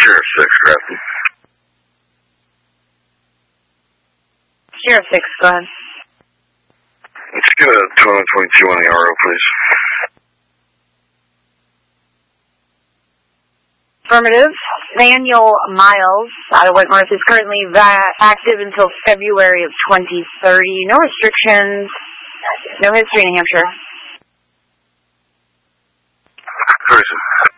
Sheriff 6, Grafton. Sheriff 6, go ahead. Let's get a 2122 on the RO, please. Affirmative. Daniel Miles out of Whitworth is currently active until February of 2030. No restrictions, no history in New Hampshire.